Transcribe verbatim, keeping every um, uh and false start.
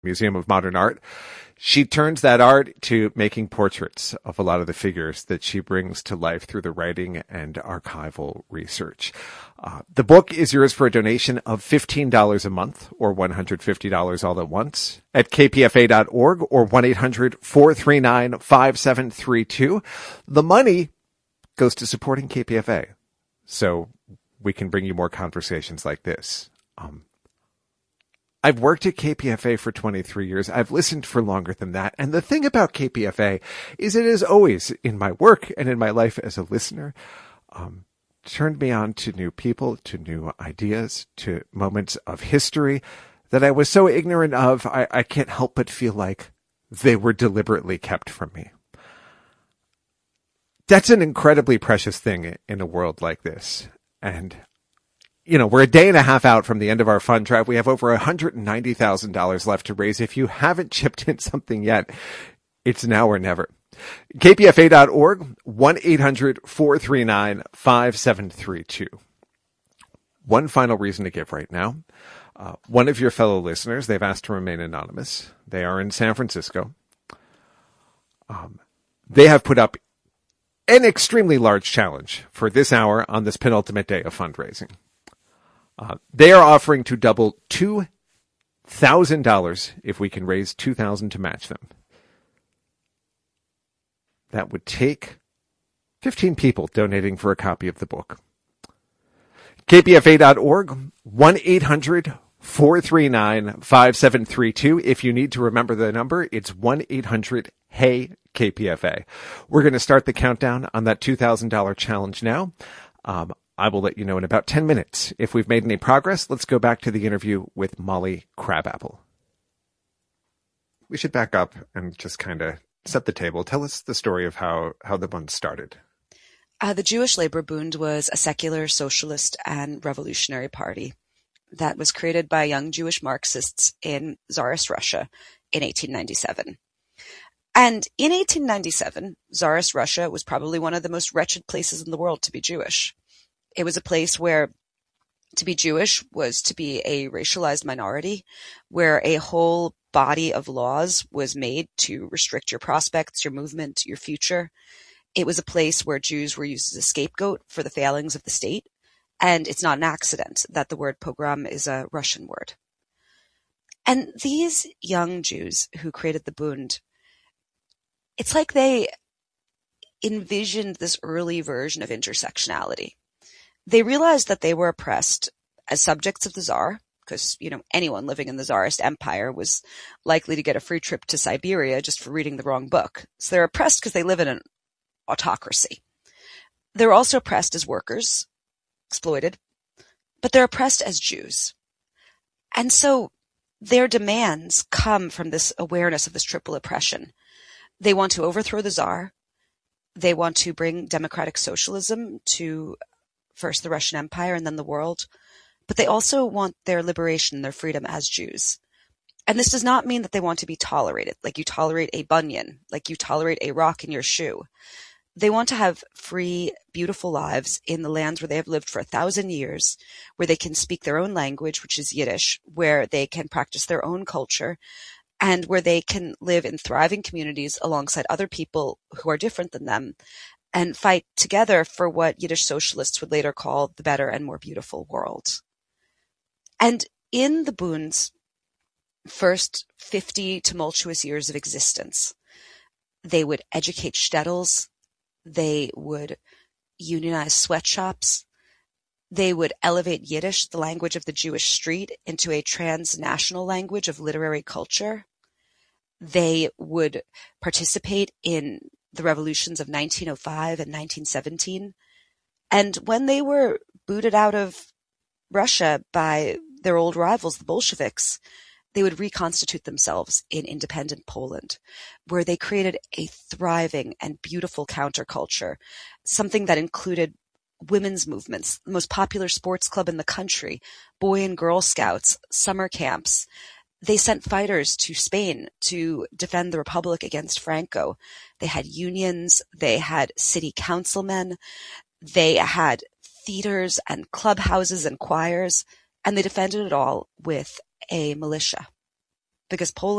Museum of Modern Art. She turns that art to making portraits of a lot of the figures that she brings to life through the writing and archival research. Uh, the book is yours for a donation of fifteen dollars a month or one hundred fifty dollars all at once at k p f a dot org or one eight hundred four three nine five seven three two. The money goes to supporting K P F A so we can bring you more conversations like this. Um, I've worked at K P F A for twenty-three years. I've listened for longer than that. And the thing about K P F A is it has always, in my work and in my life as a listener, um, turned me on to new people, to new ideas, to moments of history that I was so ignorant of, I, I can't help but feel like they were deliberately kept from me. That's an incredibly precious thing in a world like this. And you know, we're a day and a half out from the end of our fund drive. We have over one hundred ninety thousand dollars left to raise. If you haven't chipped in something yet, it's now or never. k p f a dot org, one eight hundred four three nine five seven three two. One final reason to give right now. Uh, one of your fellow listeners, they've asked to remain anonymous. They are in San Francisco. Um, they have put up an extremely large challenge for this hour on this penultimate day of fundraising. Uh, they are offering to double two thousand dollars if we can raise two thousand dollars to match them. That would take fifteen people donating for a copy of the book. k p f a dot org, one eight hundred four three nine five seven three two. If you need to remember the number, it's one eight hundred hey K P F A. We're going to start the countdown on that two thousand dollars challenge now. Um, I will let you know in about ten minutes if we've made any progress. Let's go back to the interview with Molly Crabapple. We should back up and just kind of set the table. Tell us the story of how, how the Bund started. Uh, the Jewish Labor Bund was a secular, socialist, and revolutionary party that was created by young Jewish Marxists in Tsarist Russia in eighteen ninety-seven. And in eighteen ninety-seven, Tsarist Russia was probably one of the most wretched places in the world to be Jewish. It was a place where to be Jewish was to be a racialized minority, where a whole body of laws was made to restrict your prospects, your movement, your future. It was a place where Jews were used as a scapegoat for the failings of the state. And it's not an accident that the word pogrom is a Russian word. And these young Jews who created the Bund, it's like they envisioned this early version of intersectionality. They realized that they were oppressed as subjects of the Tsar, because, you know, anyone living in the Tsarist Empire was likely to get a free trip to Siberia just for reading the wrong book. So they're oppressed because they live in an autocracy. They're also oppressed as workers, exploited, but they're oppressed as Jews. And so their demands come from this awareness of this triple oppression. They want to overthrow the Tsar. They want to bring democratic socialism to first the Russian Empire and then the world. But they also want their liberation, their freedom as Jews. And this does not mean that they want to be tolerated, like you tolerate a bunion, like you tolerate a rock in your shoe. They want to have free, beautiful lives in the lands where they have lived for a thousand years, where they can speak their own language, which is Yiddish, where they can practice their own culture, and where they can live in thriving communities alongside other people who are different than them, and fight together for what Yiddish socialists would later call the better and more beautiful world. And in the Bund's first fifty tumultuous years of existence, they would educate shtetls, they would unionize sweatshops, they would elevate Yiddish, the language of the Jewish street, into a transnational language of literary culture. They would participate in the revolutions of nineteen oh five and nineteen seventeen. And when they were booted out of Russia by their old rivals, the Bolsheviks, they would reconstitute themselves in independent Poland, where they created a thriving and beautiful counterculture, something that included women's movements, the most popular sports club in the country, Boy and Girl Scouts, summer camps. They sent fighters to Spain to defend the Republic against Franco. They had unions, they had city councilmen, they had theaters and clubhouses and choirs, and they defended it all with a militia. because Poland